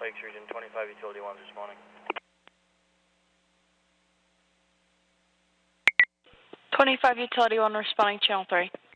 Phoenix region, 25 utility 1's responding. 25 utility 1 responding, channel 3.